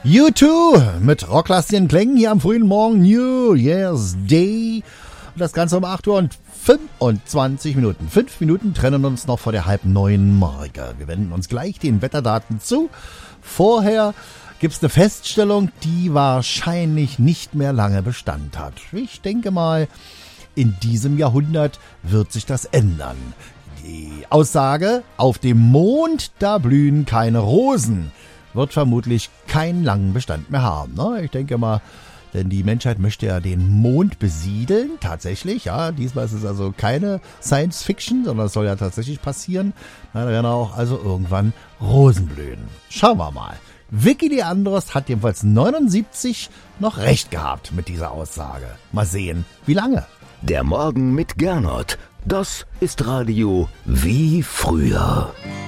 U2 mit rocklastigen Klängen hier am frühen Morgen, New Year's Day. Und das Ganze um 8 Uhr und 25 Minuten. 5 Minuten trennen uns noch vor der 8:30 Marke. Wir wenden uns gleich den Wetterdaten zu. Vorher gibt es eine Feststellung, die wahrscheinlich nicht mehr lange Bestand hat. Ich denke mal, in diesem Jahrhundert wird sich das ändern. Die Aussage, auf dem Mond, da blühen keine Rosen, wird vermutlich keinen langen Bestand mehr haben. Ich denke mal, denn die Menschheit möchte ja den Mond besiedeln, tatsächlich. Ja, diesmal ist es also keine Science Fiction, sondern es soll ja tatsächlich passieren. Da werden auch also irgendwann Rosen blühen. Schauen wir mal. Vicky Leandros hat jedenfalls 79 noch recht gehabt mit dieser Aussage. Mal sehen, wie lange. Der Morgen mit Gernot. Das ist Radio wie früher.